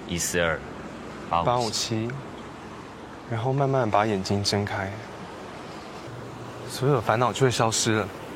142 857，然后慢慢把眼睛睁开，所有烦恼就会消失了。